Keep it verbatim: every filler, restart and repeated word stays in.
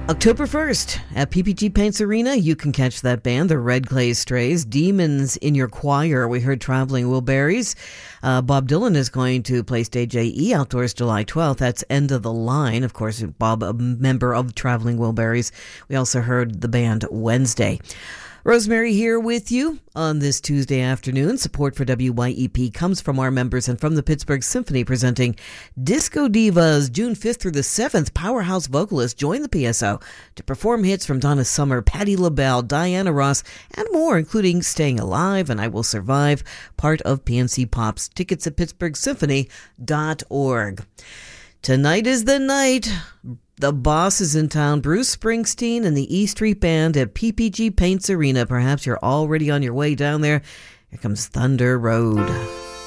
October first at P P G Paints Arena, you can catch that band, the Red Clay Strays. Demons in Your Choir. We heard Traveling Wilburys. Uh, Bob Dylan is going to play Stage A E Outdoors July twelfth. That's End of the Line. Of course, Bob, a member of Traveling Wilburys. We also heard the band Wednesday. Rosemary here with you on this Tuesday afternoon. Support for W Y E P comes from our members and from the Pittsburgh Symphony, presenting Disco Divas June fifth through the seventh. Powerhouse vocalists join the P S O to perform hits from Donna Summer, Patti LaBelle, Diana Ross, and more, including Staying Alive and I Will Survive, part of P N C Pops. Tickets at pittsburgh symphony dot org. Tonight is the night. The Boss is in town. Bruce Springsteen and the E Street Band at P P G Paints Arena. Perhaps you're already on your way down there. Here comes Thunder Road.